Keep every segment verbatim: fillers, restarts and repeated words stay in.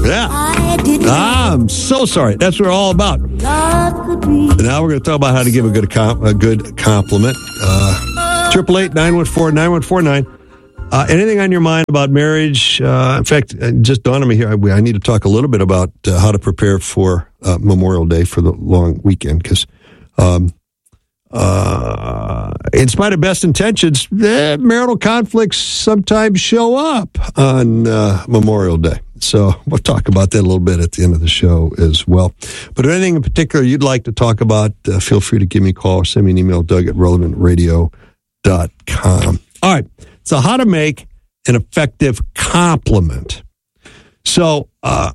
Yeah. I'm so sorry. That's what we're all about. And now we're going to talk about how to give a good com- a good compliment. Uh, triple eight nine one four nine one four nine. Uh, anything on your mind about marriage? Uh, in fact, it just dawned on me here. I, I need to talk a little bit about uh, how to prepare for uh, Memorial Day for the long weekend because. Um, Uh, in spite of best intentions, eh, marital conflicts sometimes show up on uh, Memorial Day. So we'll talk about that a little bit at the end of the show as well. But anything in particular you'd like to talk about, uh, feel free to give me a call or send me an email, Doug at relevant radio dot com. All right. So how to make an effective compliment. So, uh,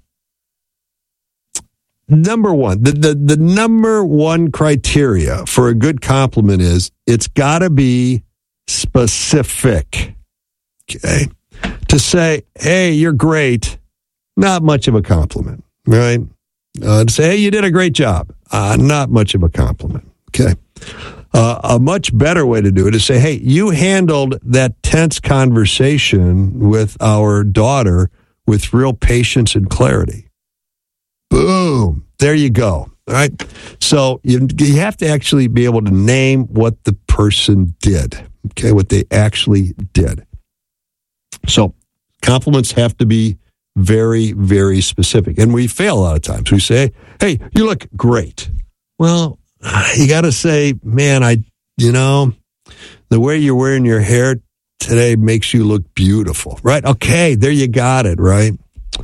Number one, the, the, the number one criteria for a good compliment is it's got to be specific. Okay. To say, hey, you're great, not much of a compliment, right? Uh, to say, hey, you did a great job, uh, not much of a compliment. Okay. Uh, a much better way to do it is say, hey, you handled that tense conversation with our daughter with real patience and clarity. Boom. There you go. All right. So you, you have to actually be able to name what the person did. Okay. What they actually did. So compliments have to be very, very specific. And we fail a lot of times. We say, hey, you look great. Well, you got to say, man, I, you know, the way you're wearing your hair today makes you look beautiful. Right. Okay. There you got it. Right.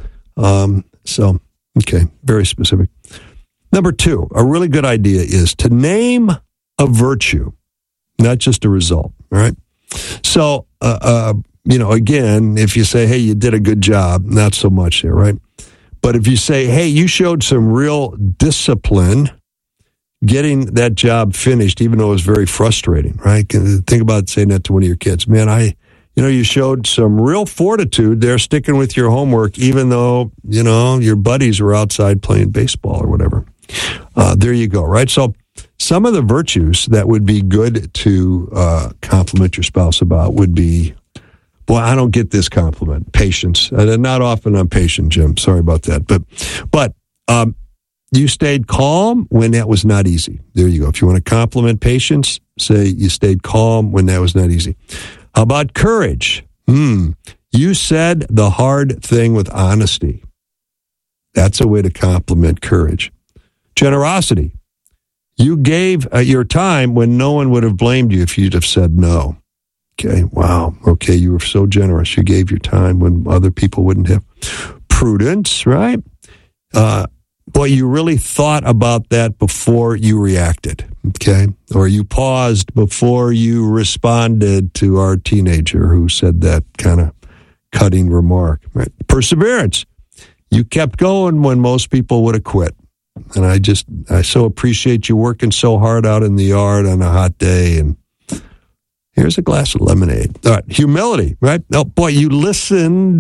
Um, so. Okay, very specific. Number two, a really good idea is to name a virtue, not just a result, all right? So, uh, uh, you know, again, if you say, hey, you did a good job, not so much there, right? But if you say, hey, you showed some real discipline getting that job finished, even though it was very frustrating, right? Think about saying that to one of your kids. Man, I... You know, you showed some real fortitude there sticking with your homework, even though, you know, your buddies were outside playing baseball or whatever. Uh, there you go, right? So some of the virtues that would be good to uh, compliment your spouse about would be, boy, I don't get this compliment, patience. Uh, not often I'm patient, Jim. Sorry about that. But, but um, you stayed calm when that was not easy. There you go. If you want to compliment patience, say you stayed calm when that was not easy. How about courage? Hmm. You said the hard thing with honesty. That's a way to compliment courage. Generosity. You gave uh, your time when no one would have blamed you if you'd have said no. Okay, wow. Okay, you were so generous. You gave your time when other people wouldn't have. Prudence, right? Uh, boy, you really thought about that before you reacted. Okay, or you paused before you responded to our teenager who said that kind of cutting remark. Right? Perseverance. You kept going when most people would have quit. And I just, I so appreciate you working so hard out in the yard on a hot day. And here's a glass of lemonade. All right, humility, right? Oh, boy, you listened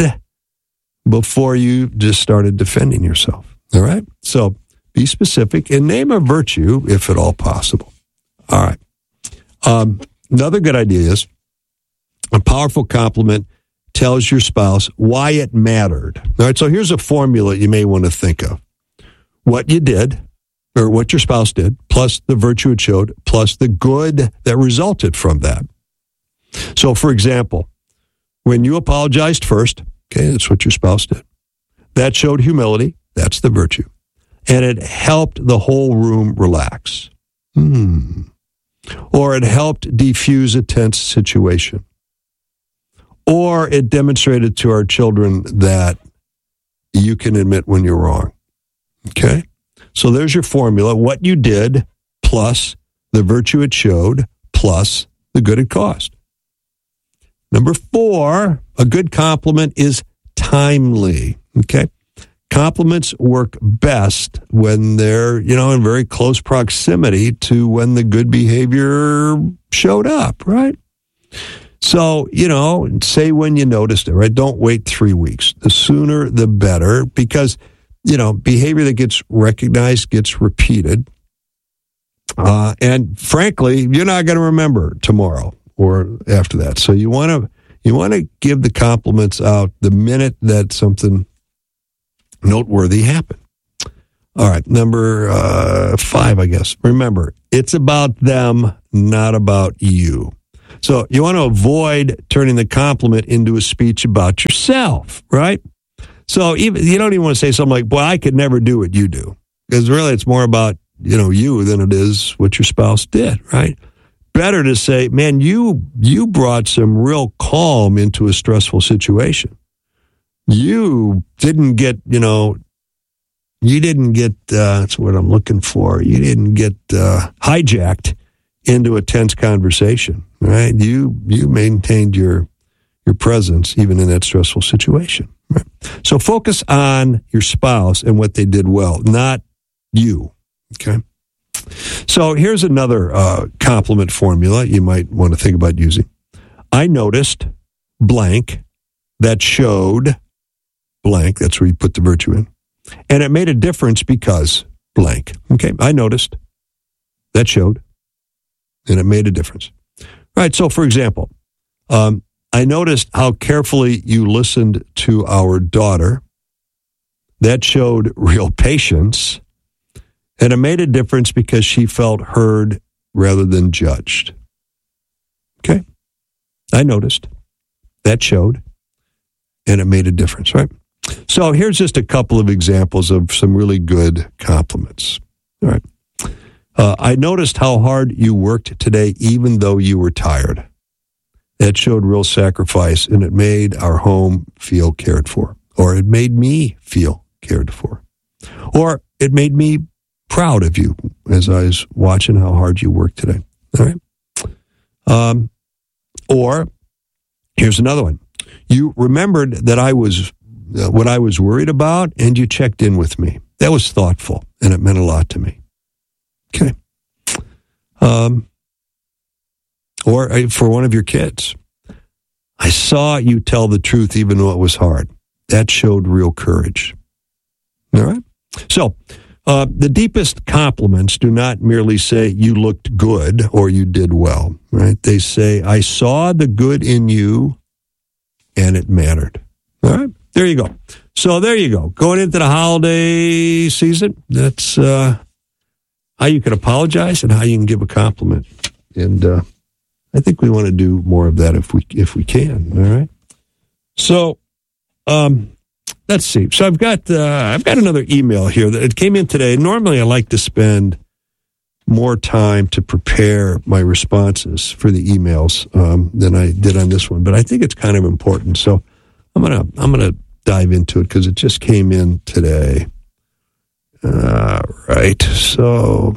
before you just started defending yourself. All right, so be specific and name a virtue if at all possible. All right. Um, another good idea is a powerful compliment tells your spouse why it mattered. All right. So here's a formula you may want to think of. What you did or what your spouse did, plus the virtue it showed, plus the good that resulted from that. So for example, when you apologized first, okay, that's what your spouse did. That showed humility. That's the virtue. And it helped the whole room relax. Hmm. Or it helped defuse a tense situation. Or it demonstrated to our children that you can admit when you're wrong. Okay? So there's your formula. What you did plus the virtue it showed plus the good it caused. Number four, a good compliment is timely. Okay? Compliments work best when they're, you know, in very close proximity to when the good behavior showed up, right? So, you know, say when you noticed it, right? Don't wait three weeks. The sooner, the better, because, you know, behavior that gets recognized gets repeated. Uh, and frankly, you're not going to remember tomorrow or after that. So you want to, you want to give the compliments out the minute that something noteworthy happened. All right, number uh, five, I guess. Remember, it's about them, not about you. So you want to avoid turning the compliment into a speech about yourself, right? So even you don't even want to say something like, boy, I could never do what you do. Because really it's more about, you know, you than it is what your spouse did, right? Better to say, man, you you brought some real calm into a stressful situation. You didn't get, you know, you didn't get, uh, that's what I'm looking for. You didn't get uh, hijacked into a tense conversation, right? You you maintained your your presence even in that stressful situation. Right? So focus on your spouse and what they did well, not you, okay? So here's another uh, compliment formula you might want to think about using. I noticed blank that showed blank, that's where you put the virtue in, and it made a difference because blank. Okay, I noticed that showed, and it made a difference. All right, so for example, um, I noticed how carefully you listened to our daughter. That showed real patience, and it made a difference because she felt heard rather than judged. Okay, I noticed that showed, and it made a difference, right? So here's just a couple of examples of some really good compliments. All right. Uh, I noticed how hard you worked today, even though you were tired. That showed real sacrifice, and it made our home feel cared for, or it made me feel cared for, or it made me proud of you as I was watching how hard you worked today. All right. Um, or here's another one. You remembered that I was uh, what I was worried about, and you checked in with me. That was thoughtful, and it meant a lot to me. Okay. Um, or uh, for one of your kids, I saw you tell the truth even though it was hard. That showed real courage. All right. So uh, the deepest compliments do not merely say you looked good or you did well, right? They say, I saw the good in you and it mattered. All right. There you go. So there you go. Going into the holiday season, that's uh, how you can apologize and how you can give a compliment. And uh, I think we want to do more of that if we if we can. All right. So um, let's see. So I've got uh, I've got another email here that it came in today. Normally, I like to spend more time to prepare my responses for the emails um, than I did on this one, but I think it's kind of important. So I'm gonna I'm gonna dive into it because it just came in today. Uh, right. So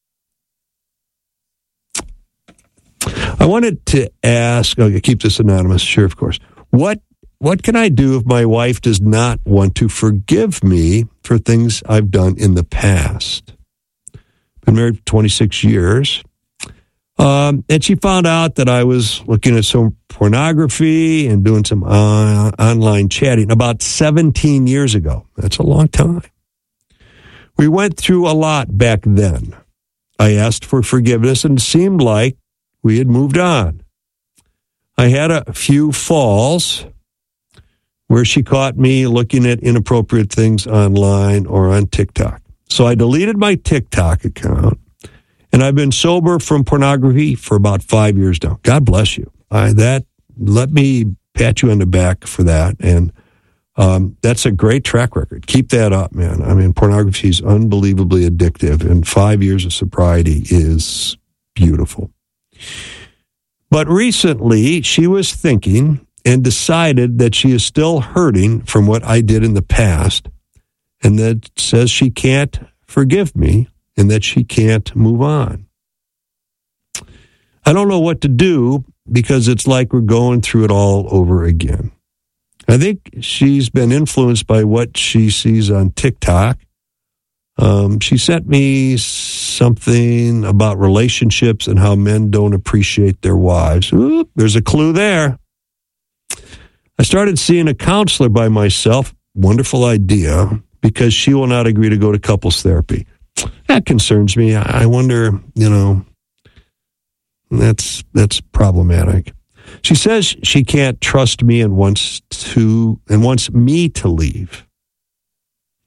I wanted to ask, I'll keep this anonymous, sure, of course. What what can I do if my wife does not want to forgive me for things I've done in the past? Been married for twenty-six years. Um, and she found out that I was looking at some pornography and doing some uh, online chatting about seventeen years ago. That's a long time. We went through a lot back then. I asked for forgiveness and it seemed like we had moved on. I had a few falls where she caught me looking at inappropriate things online or on TikTok. So I deleted my TikTok account, and I've been sober from pornography for about five years now. God bless you. I, that let me pat you on the back for that, and um, that's a great track record. Keep that up, man. I mean, pornography is unbelievably addictive, and five years of sobriety is beautiful. But recently, she was thinking and decided that she is still hurting from what I did in the past, and that says she can't forgive me and that she can't move on. I don't know what to do because it's like we're going through it all over again. I think she's been influenced by what she sees on TikTok. Um, she sent me something about relationships and how men don't appreciate their wives. Ooh, there's a clue there. I started seeing a counselor by myself. Wonderful idea, because she will not agree to go to couples therapy. That concerns me. I wonder, you know, that's that's problematic. She says she can't trust me and wants to and wants me to leave.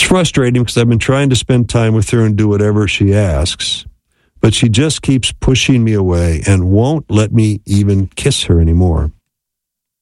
frustrating because I've been trying to spend time with her and do whatever she asks, but she just keeps pushing me away and won't let me even kiss her anymore.